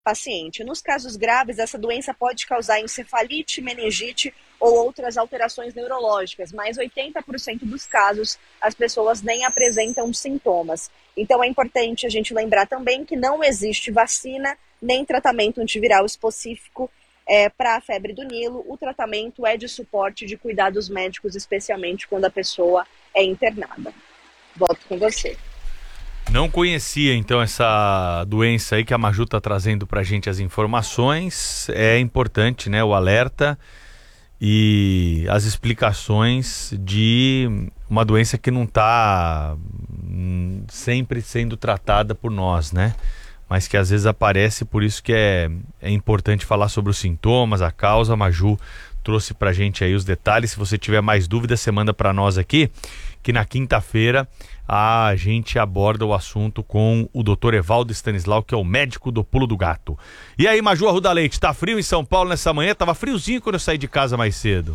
paciente. Nos casos graves, essa doença pode causar encefalite, meningite ou outras alterações neurológicas, mas 80% dos casos as pessoas nem apresentam sintomas. Então é importante a gente lembrar também que não existe vacina nem tratamento antiviral específico para a febre do Nilo. O tratamento é de suporte de cuidados médicos, especialmente quando a pessoa é internada. Volto com você. Não conhecia, então, essa doença aí que a Maju está trazendo para a gente as informações. É importante, né, o alerta e as explicações de uma doença que não está sempre sendo tratada por nós, né? Mas que às vezes aparece, por isso que é importante falar sobre os sintomas, a causa. A Maju trouxe pra gente aí os detalhes. Se você tiver mais dúvidas, você manda para nós aqui, que na quinta-feira a gente aborda o assunto com o Dr. Evaldo Stanislau, que é o médico do Pulo do Gato. E aí, Maju Arruda Leite, tá frio em São Paulo nessa manhã? Tava friozinho quando eu saí de casa mais cedo.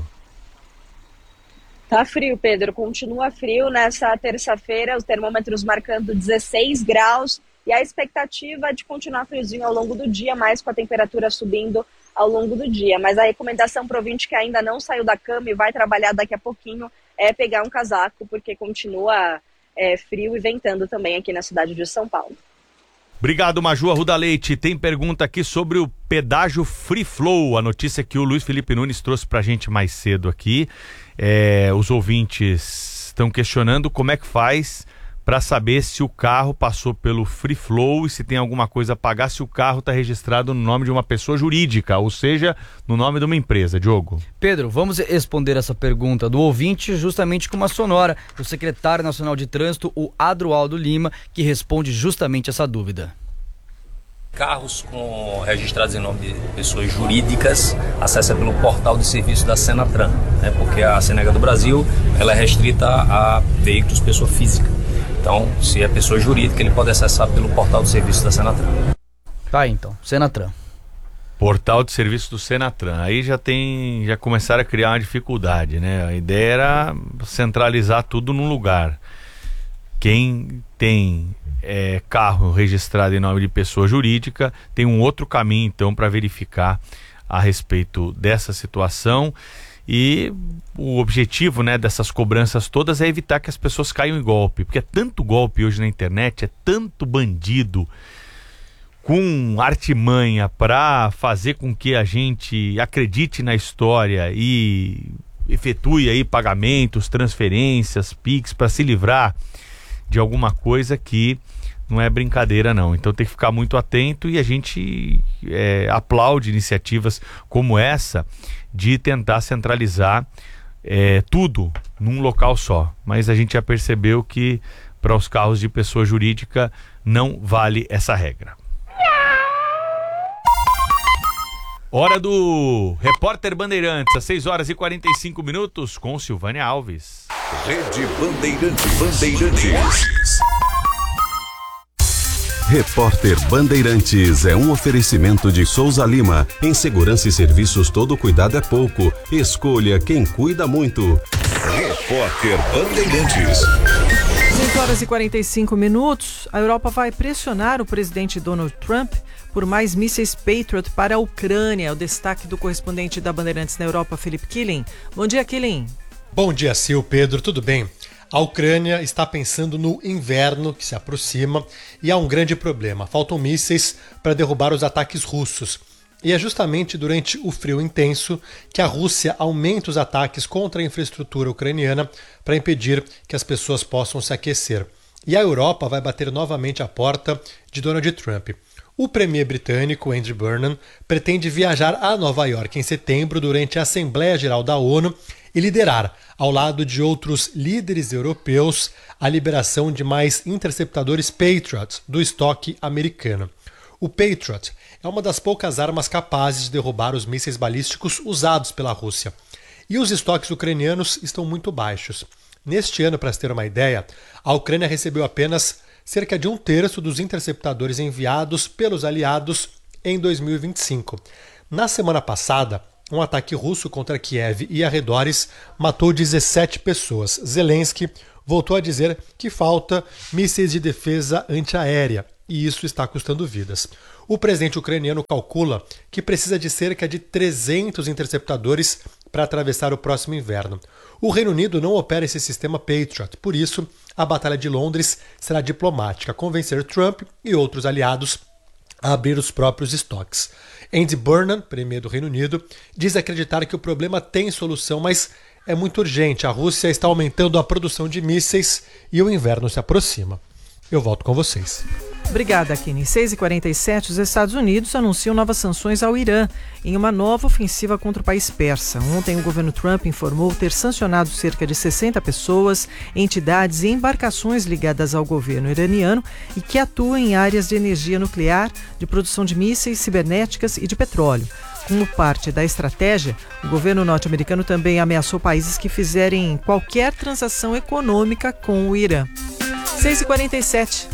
Tá frio, Pedro. Continua frio nessa terça-feira, os termômetros marcando 16 graus e a expectativa é de continuar friozinho ao longo do dia, mais com a temperatura subindo ao longo do dia. Mas a recomendação para o ouvinte que ainda não saiu da cama e vai trabalhar daqui a pouquinho é pegar um casaco, porque continua frio e ventando também aqui na cidade de São Paulo. Obrigado, Maju Arruda Leite. Tem pergunta aqui sobre o pedágio Free Flow, a notícia que o Luiz Felipe Nunes trouxe pra gente mais cedo aqui. Os ouvintes estão questionando como é que faz para saber se o carro passou pelo Free Flow e se tem alguma coisa a pagar, se o carro está registrado no nome de uma pessoa jurídica, ou seja, no nome de uma empresa. Diogo. Pedro, vamos responder essa pergunta do ouvinte justamente com uma sonora do secretário nacional de trânsito, o Adroaldo Lima, que responde justamente essa dúvida. Carros registrados em nome de pessoas jurídicas acessa pelo portal de serviço da Senatran, né? Porque a Senega do Brasil ela é restrita a veículos pessoa física. Então, se é pessoa jurídica, ele pode acessar pelo portal de serviço da Senatran. Tá, então, Senatran. Portal de serviço do Senatran. Aí já começaram a criar uma dificuldade, né? A ideia era centralizar tudo num lugar. Quem tem carro registrado em nome de pessoa jurídica tem um outro caminho, então, para verificar a respeito dessa situação. E o objetivo, né, dessas cobranças todas é evitar que as pessoas caiam em golpe, porque é tanto golpe hoje na internet, é tanto bandido com artimanha para fazer com que a gente acredite na história e efetue aí pagamentos, transferências, Pix, para se livrar de alguma coisa que não é brincadeira não. Então tem que ficar muito atento e a gente aplaude iniciativas como essa de tentar centralizar tudo num local só. Mas a gente já percebeu que para os carros de pessoa jurídica não vale essa regra. Hora do Repórter Bandeirantes, às 6h45 com Silvânia Alves. Rede Bandeirantes. Repórter Bandeirantes é um oferecimento de Souza Lima. Em segurança e serviços, todo cuidado é pouco. Escolha quem cuida muito. Repórter Bandeirantes. 6h45. A Europa vai pressionar o presidente Donald Trump por mais mísseis Patriot para a Ucrânia. O destaque do correspondente da Bandeirantes na Europa, Felipe Killing. Bom dia, Killing. Bom dia, Sil, Pedro, tudo bem? A Ucrânia está pensando no inverno que se aproxima e há um grande problema. Faltam mísseis para derrubar os ataques russos. E é justamente durante o frio intenso que a Rússia aumenta os ataques contra a infraestrutura ucraniana para impedir que as pessoas possam se aquecer. E a Europa vai bater novamente a porta de Donald Trump. O premier britânico Andrew Burnham pretende viajar a Nova York em setembro durante a Assembleia Geral da ONU e liderar, ao lado de outros líderes europeus, a liberação de mais interceptadores Patriot do estoque americano. O Patriot é uma das poucas armas capazes de derrubar os mísseis balísticos usados pela Rússia. E os estoques ucranianos estão muito baixos. Neste ano, para se ter uma ideia, a Ucrânia recebeu apenas cerca de 1/3 dos interceptadores enviados pelos aliados em 2025. Na semana passada, um ataque russo contra Kiev e arredores matou 17 pessoas. Zelensky voltou a dizer que falta mísseis de defesa antiaérea e isso está custando vidas. O presidente ucraniano calcula que precisa de cerca de 300 interceptadores para atravessar o próximo inverno. O Reino Unido não opera esse sistema Patriot, por isso a Batalha de Londres será diplomática, convencer Trump e outros aliados a abrir os próprios estoques. Andy Burnham, premier do Reino Unido, diz acreditar que o problema tem solução, mas é muito urgente. A Rússia está aumentando a produção de mísseis e o inverno se aproxima. Eu volto com vocês. Obrigada, Kini. 6h47, os Estados Unidos anunciam novas sanções ao Irã em uma nova ofensiva contra o país persa. Ontem, o governo Trump informou ter sancionado cerca de 60 pessoas, entidades e embarcações ligadas ao governo iraniano e que atuam em áreas de energia nuclear, de produção de mísseis, cibernéticas e de petróleo. Como parte da estratégia, o governo norte-americano também ameaçou países que fizerem qualquer transação econômica com o Irã. 6h47.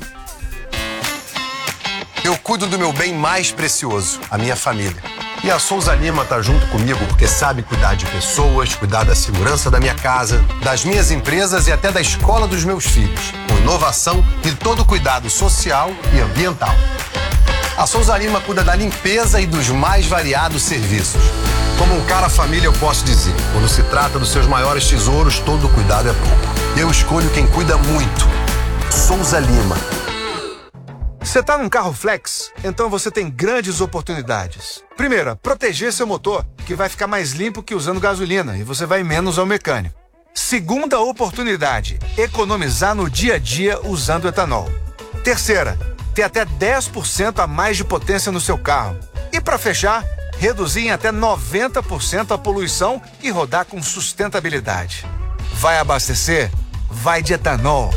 Eu cuido do meu bem mais precioso, a minha família. E a Souza Lima tá junto comigo porque sabe cuidar de pessoas, cuidar da segurança da minha casa, das minhas empresas e até da escola dos meus filhos, com inovação e todo o cuidado social e ambiental. A Souza Lima cuida da limpeza e dos mais variados serviços. Como um cara família, eu posso dizer, quando se trata dos seus maiores tesouros, todo cuidado é pouco. Eu escolho quem cuida muito. Souza Lima. Você está num carro flex? Então você tem grandes oportunidades. Primeira, proteger seu motor, que vai ficar mais limpo que usando gasolina e você vai menos ao mecânico. Segunda oportunidade, economizar no dia a dia usando etanol. Terceira, ter até 10% a mais de potência no seu carro. E para fechar, reduzir em até 90% a poluição e rodar com sustentabilidade. Vai abastecer? Vai de etanol.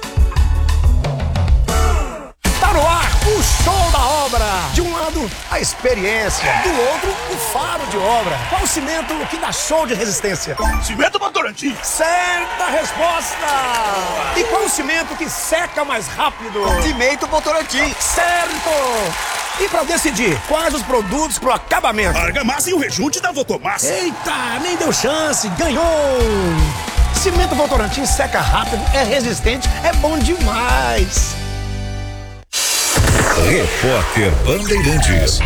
Tá no ar o show da obra. De um lado, a experiência. Do outro, o faro de obra. Qual o cimento que dá show de resistência? Cimento Votorantim. Certa resposta. E qual o cimento que seca mais rápido? Cimento Votorantim. Certo. E pra decidir quais os produtos pro acabamento? Argamassa e o rejunte da Votomassa. Eita, nem deu chance. Ganhou. Cimento Votorantim seca rápido, é resistente, é bom demais. Repórter Bandeirantes.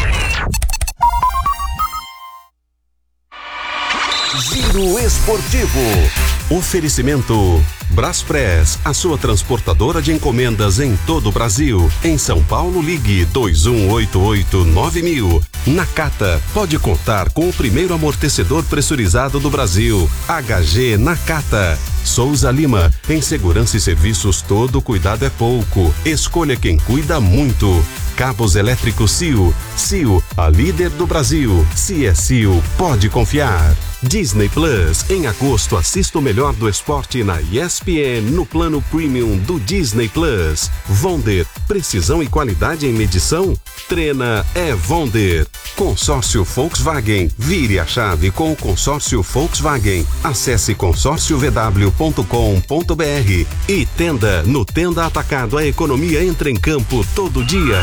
Giro Esportivo. Oferecimento Braspress, a sua transportadora de encomendas em todo o Brasil. Em São Paulo, ligue 2188-9000. Nakata, pode contar com o primeiro amortecedor pressurizado do Brasil. HG Nakata. Souza Lima, em segurança e serviços todo cuidado é pouco. Escolha quem cuida muito. Cabos elétricos CIO. CIO, a líder do Brasil. Se é CIO, pode confiar. Disney Plus, em agosto assista o melhor do esporte na ESPN no plano premium do Disney Plus. Vonder, precisão e qualidade em medição? Treina é Vonder. Consórcio Volkswagen, vire a chave com o consórcio Volkswagen. Acesse consórciovw.com.br e Tenda, no Tenda Atacado a economia entra em campo todo dia.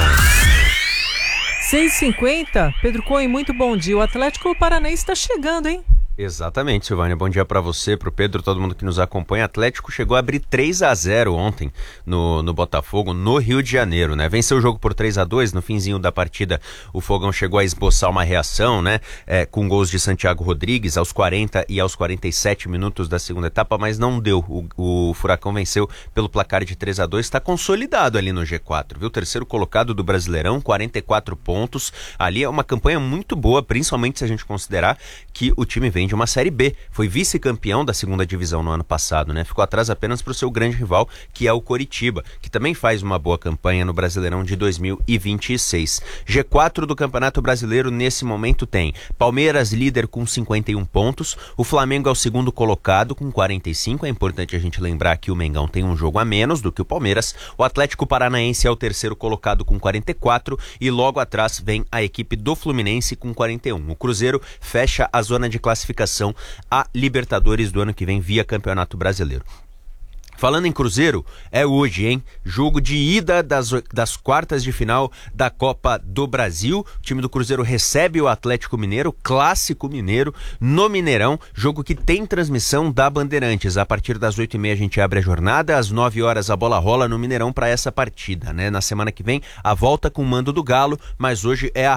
6h50, Pedro Cohen, muito bom dia. O Atlético Paranaense está chegando, hein? Exatamente, Silvânia. Bom dia para você, para o Pedro, todo mundo que nos acompanha. O Atlético chegou a abrir 3-0 ontem no Botafogo, no Rio de Janeiro, né? Venceu o jogo por 3-2. No finzinho da partida, o Fogão chegou a esboçar uma reação, né? Com gols de Santiago Rodrigues aos 40 e aos 47 minutos da segunda etapa, mas não deu. O Furacão venceu pelo placar de 3-2. Está consolidado ali no G4, viu? Terceiro colocado do Brasileirão, 44 pontos. Ali é uma campanha muito boa, principalmente se a gente considerar que o time vem de uma Série B, foi vice-campeão da segunda divisão no ano passado, né? Ficou atrás apenas para o seu grande rival, que é o Coritiba, que também faz uma boa campanha no Brasileirão de 2026. G4 do Campeonato Brasileiro nesse momento tem Palmeiras líder com 51 pontos, o Flamengo é o segundo colocado com 45, é importante a gente lembrar que o Mengão tem um jogo a menos do que o Palmeiras, o Atlético Paranaense é o terceiro colocado com 44 e logo atrás vem a equipe do Fluminense com 41. O Cruzeiro fecha a zona de classificação a Libertadores do ano que vem via Campeonato Brasileiro. Falando em Cruzeiro, é hoje, hein? Jogo de ida das quartas de final da Copa do Brasil. O time do Cruzeiro recebe o Atlético Mineiro, Clássico Mineiro, no Mineirão. Jogo que tem transmissão da Bandeirantes. A partir das 8h30 a gente abre a jornada. Às 9 horas a bola rola no Mineirão para essa partida, né? Na semana que vem, a volta com o mando do Galo, mas hoje é a